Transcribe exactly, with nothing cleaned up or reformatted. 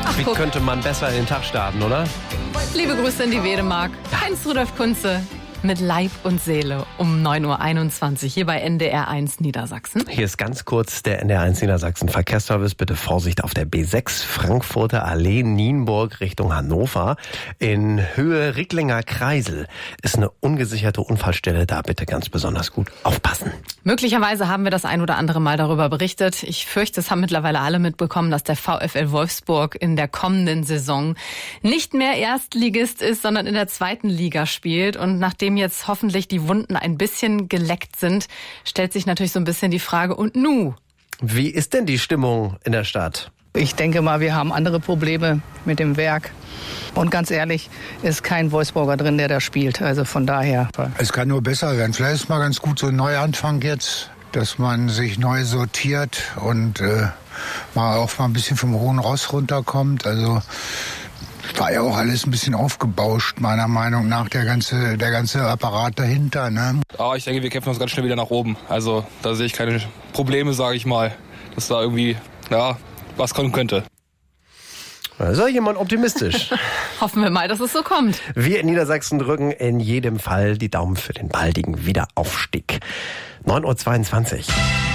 Ach, wie guck. Könnte man besser in den Tag starten, oder? Liebe Grüße in die Wedemark. Heinz-Rudolf Kunze mit Leib und Seele um neun Uhr einundzwanzig hier bei N D R eins Niedersachsen. Hier ist ganz kurz der N D R eins Niedersachsen Verkehrsservice. Bitte Vorsicht auf der B sechs Frankfurter Allee Nienburg Richtung Hannover. In Höhe Ricklinger Kreisel ist eine ungesicherte Unfallstelle. Da bitte ganz besonders gut aufpassen. Möglicherweise haben wir das ein oder andere Mal darüber berichtet. Ich fürchte, es haben mittlerweile alle mitbekommen, dass der VfL Wolfsburg in der kommenden Saison nicht mehr Erstligist ist, sondern in der zweiten Liga spielt. Und nachdem jetzt hoffentlich die Wunden ein bisschen geleckt sind, stellt sich natürlich so ein bisschen die Frage, und nu? Wie ist denn die Stimmung in der Stadt? Ich denke mal, wir haben andere Probleme mit dem Werk. Und ganz ehrlich, ist kein Wolfsburger drin, der da spielt. Also von daher. Es kann nur besser werden. Vielleicht ist mal ganz gut so ein Neuanfang jetzt, dass man sich neu sortiert und äh, mal auch mal ein bisschen vom hohen Ross runterkommt. Also war ja auch alles ein bisschen aufgebauscht, meiner Meinung nach, der ganze, der ganze Apparat dahinter. Ne? Ah, ich denke, wir kämpfen uns ganz schnell wieder nach oben. Also da sehe ich keine Probleme, sage ich mal, dass da irgendwie ja, was kommen könnte. Da ist jemand optimistisch. Hoffen wir mal, dass es so kommt. Wir in Niedersachsen drücken in jedem Fall die Daumen für den baldigen Wiederaufstieg. neun Uhr zweiundzwanzig.